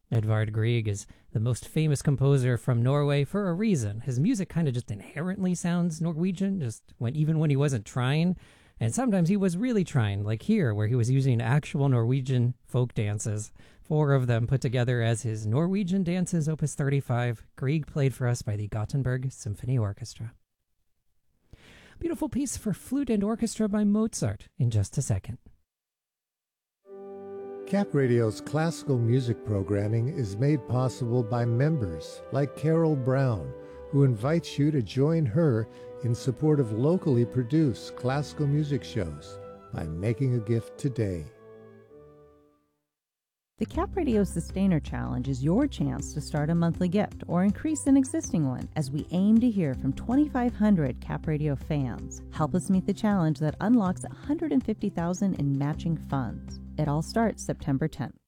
Edvard Grieg is the most famous composer from Norway for a reason. His music kind of just inherently sounds Norwegian, even when he wasn't trying. And sometimes he was really trying, like here, where he was using actual Norwegian folk dances. 4 of them put together as his Norwegian Dances, Opus 35. Grieg played for us by the Gothenburg Symphony Orchestra. Beautiful piece for flute and orchestra by Mozart in just a second. Cap Radio's classical music programming is made possible by members like Carol Brown, who invites you to join her in support of locally produced classical music shows by making a gift today. The Cap Radio Sustainer Challenge is your chance to start a monthly gift or increase an existing one as we aim to hear from 2,500 Cap Radio fans. Help us meet the challenge that unlocks $150,000 in matching funds. It all starts September 10th.